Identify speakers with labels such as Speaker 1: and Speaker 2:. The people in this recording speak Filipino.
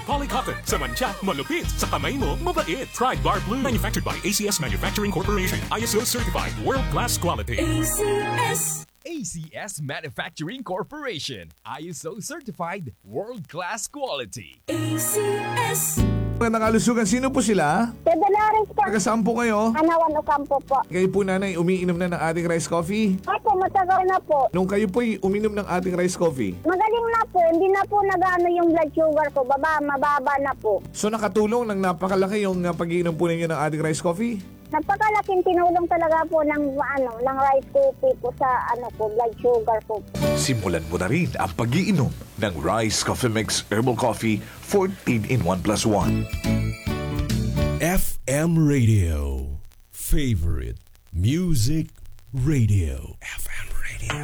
Speaker 1: Polycotton. Sa mancha, malupit. Sa kamay mo, mabait. Try Guard Blue. Manufactured by ACS Manufacturing Corporation. ISO certified. World-class quality.
Speaker 2: ACS Manufacturing Corporation. ISO certified. World-class quality.
Speaker 3: Magandang kalusugan. Sino po sila?
Speaker 4: Dalaris po.
Speaker 3: Taga-saan po kayo?
Speaker 4: Anawan Ocampo po.
Speaker 3: Kayo po nanay, umiinom na ng ating rice coffee?
Speaker 4: Opo, matagal na po.
Speaker 3: Nung kayo po'y uminom ng ating rice coffee,
Speaker 4: Magaling na po. Hindi na po nag-ano yung blood sugar ko. Mababa na po.
Speaker 3: so nakatulong ng napakalaki yung pag-iinom po ninyo ng ating rice coffee?
Speaker 4: Napakalaking tinulong talaga po ng rice coffee po sa blood sugar ko.
Speaker 5: Simulan mo na rin ang pag-iinom ng Rice Coffee Mix Herbal Coffee 14 in 1 plus 1.
Speaker 6: FM Radio. Favorite Music Radio. FM.